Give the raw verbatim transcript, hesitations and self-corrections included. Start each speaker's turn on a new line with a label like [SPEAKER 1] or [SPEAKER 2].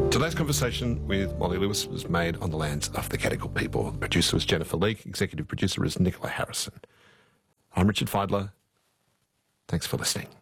[SPEAKER 1] Today's conversation with Wally Lewis was made on the lands of the Gadigal people. The producer was Jennifer Leake. Executive producer is Nicola Harrison. I'm Richard Feidler. Thanks for listening.